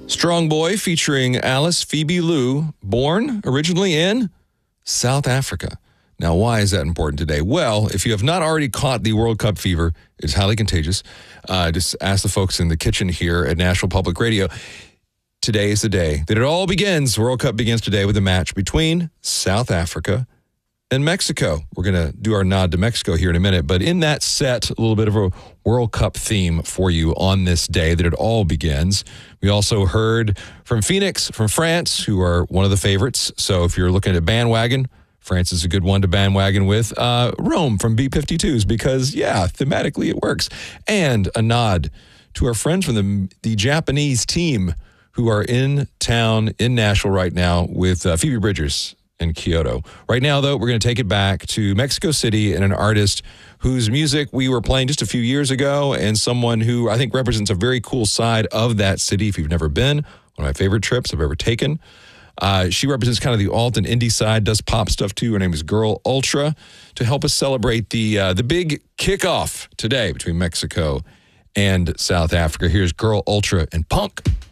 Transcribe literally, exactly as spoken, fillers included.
Strong Boy featuring Alice Phoebe Lou, born originally in South Africa. Now, why is that important today? Well, if you have not already caught the World Cup fever, it's highly contagious. Uh, just ask the folks in the kitchen here at National Public Radio. Today is the day that it all begins. World Cup begins today with a match between South Africa and Mexico. We're going to do our nod to Mexico here in a minute, but in that set, a little bit of a World Cup theme for you on this day that it all begins. We also heard from Phoenix, from France, who are one of the favorites. So if you're looking at a bandwagon, France is a good one to bandwagon with. Uh, Rome from B fifty-twos because, yeah, thematically it works. And a nod to our friends from the, the Japanese team who are in town in Nashville right now with uh, Phoebe Bridgers in Kyoto. Right now, though, we're going to take it back to Mexico City and an artist whose music we were playing just a few years ago and someone who I think represents a very cool side of that city. If you've never been, one of my favorite trips I've ever taken. Uh, she represents kind of the alt and indie side, does pop stuff too. Her name is Girl Ultra, to help us celebrate the uh, the big kickoff today between Mexico and South Africa. Here's Girl Ultra and Punk.